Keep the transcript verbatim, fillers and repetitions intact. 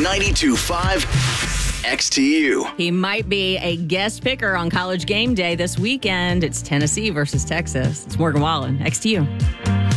ninety-two point five X T U. He might be a guest picker on College Game Day this weekend. It's Tennessee versus Texas. It's Morgan Wallen, X T U.